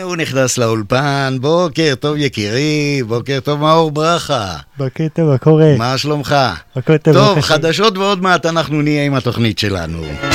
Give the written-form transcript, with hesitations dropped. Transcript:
הוא נכנס לאולפן. בוקר טוב יקירי, בוקר טוב מאור ברכה. בוקר טוב, מה קורה? מה שלומך? בוקר טוב, טוב, חדשות ועוד מעט אנחנו נהיה עם התוכנית שלנו.